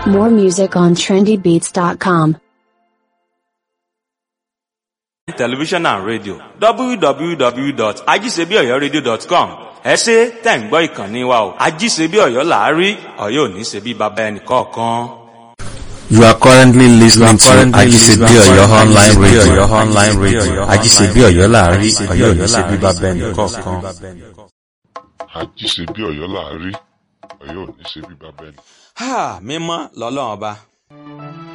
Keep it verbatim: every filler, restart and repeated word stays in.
More music on trendy beats dot com. Television and radio w w w dot ajisebiyoyoradio dot com. Ẹ ṣé tẹ́ ń gbọ́ ìkànnì wa o. Ajíṣebí Ọ̀yọ́ là á rí, Ọ̀yọ́ ò ní ṣe bí baba ẹnì kọ̀ọ̀kan. You are currently listening to Ajisebi Oyo online radio. Online radio. Ajisebi Oyo là á rí, Ọ̀yọ́ ò ní ṣe bí baba ẹnì kọ̀ọ̀kan. Ajíṣebí Ọ̀yọ́ là á rí, Ọ̀yọ́ ò ní ṣe bí baba ẹnì. Ha, mímọ́ lọ́lọ́run ọba.